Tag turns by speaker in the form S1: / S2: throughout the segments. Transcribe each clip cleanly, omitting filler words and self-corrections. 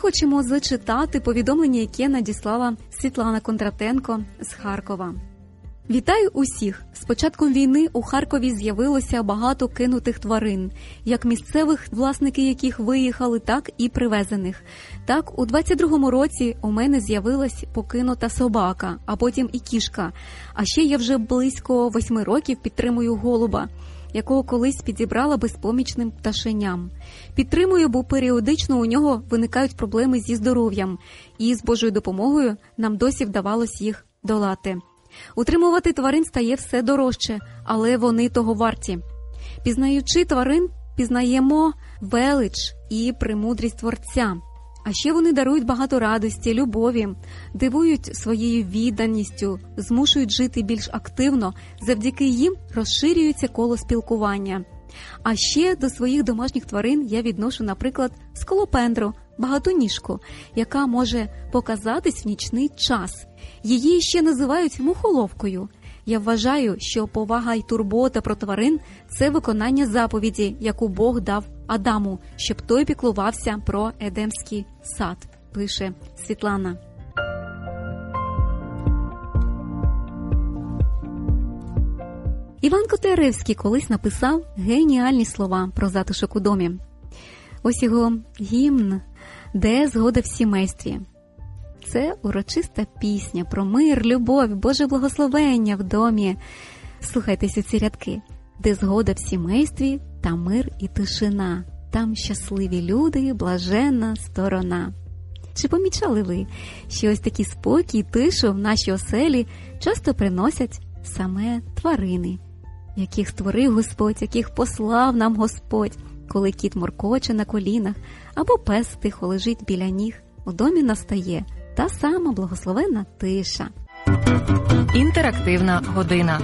S1: хочемо зачитати повідомлення, яке надіслала Світлана Кондратенко з Харкова. Вітаю усіх! З початком війни у Харкові з'явилося багато кинутих тварин, як місцевих, власники яких виїхали, так і привезених. Так, у 22-му році у мене з'явилась покинута собака, а потім і кішка. А ще я вже близько 8 років підтримую голуба, якого колись підібрала безпомічним пташеням. Підтримую, бо періодично у нього виникають проблеми зі здоров'ям, і з Божою допомогою нам досі вдавалось їх долати. Утримувати тварин стає все дорожче, але вони того варті. Пізнаючи тварин, пізнаємо велич і премудрість Творця. А ще вони дарують багато радості, любові, дивують своєю відданістю, змушують жити більш активно, завдяки їм розширюється коло спілкування. А ще до своїх домашніх тварин я відношу, наприклад, скалопендру, багатоніжку, яка може показатись в нічний час. Її ще називають мухоловкою. Я вважаю, що повага й турбота про тварин – це виконання заповіді, яку Бог дав Адаму, щоб той піклувався про Едемський сад, пише Світлана. Іван Котляревський колись написав геніальні слова про затишок у домі. Ось його гімн «Де згода в сімействі». Це урочиста пісня про мир, любов, Боже благословення в домі. Слухайтеся ці рядки. Де згода в сімействі, там мир і тишина, там щасливі люди, блаженна сторона. Чи помічали ви, що ось такі спокій і тишу в нашій оселі часто приносять саме тварини, яких створив Господь, яких послав нам Господь, коли кіт моркоче на колінах, або пес тихо лежить біля ніг, у домі настає та сама благословенна тиша.
S2: Інтерактивна година.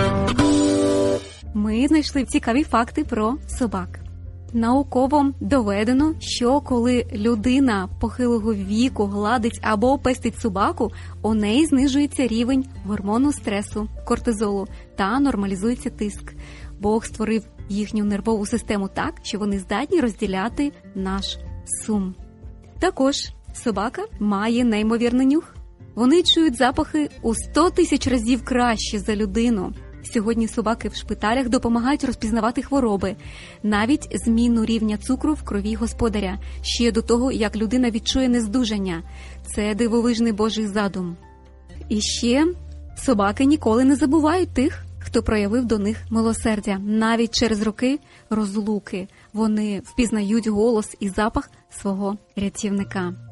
S1: Ми знайшли цікаві факти про собак. Науково доведено, що коли людина похилого віку гладить або пестить собаку, у неї знижується рівень гормону стресу, кортизолу та нормалізується тиск. Бог створив їхню нервову систему так, що вони здатні розділяти наш сум. Також собака має неймовірний нюх. Вони чують запахи у 100 тисяч разів краще за людину. Сьогодні собаки в шпиталях допомагають розпізнавати хвороби, навіть зміну рівня цукру в крові господаря, ще до того, як людина відчує нездужання. Це дивовижний Божий задум. І ще собаки ніколи не забувають тих, хто проявив до них милосердя. Навіть через роки розлуки вони впізнають голос і запах свого рятівника.